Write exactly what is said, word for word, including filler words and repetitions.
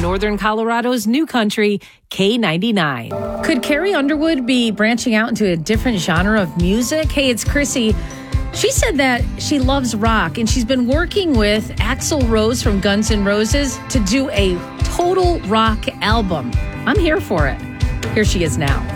Northern Colorado's new country, K ninety-nine. Could Carrie Underwood be branching out into a different genre of music? Hey, it's Chrissy. She said that she loves rock, and she's been working with Axl Rose from Guns N' Roses to do a total rock album. I'm here for it. Here she is now.